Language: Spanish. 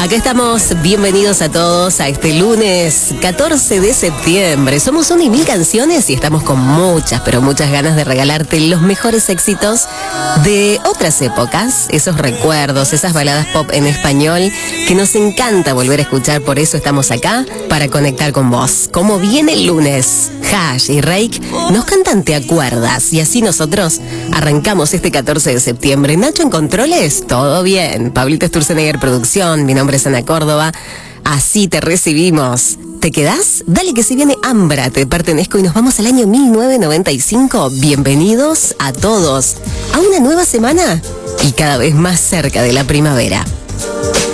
Acá estamos, bienvenidos a todos a este lunes 14 de septiembre. Somos 1.000 canciones y estamos con muchas, pero muchas ganas de regalarte los mejores éxitos de otras épocas, esos recuerdos, esas baladas pop en español que nos encanta volver a escuchar. Por eso estamos acá, para conectar con vos. Como viene el lunes, Hash y Rake nos cantan Te Acuerdas, y así nosotros arrancamos este 14 de septiembre. Nacho en controles, todo bien. Pablito Sturzenegger producción, mi nombre es Ana Córdoba. Así te recibimos. ¿Te quedás? Dale que si viene Ambra, Te Pertenezco, y nos vamos al año 1995. Bienvenidos a todos a una nueva semana y cada vez más cerca de la primavera.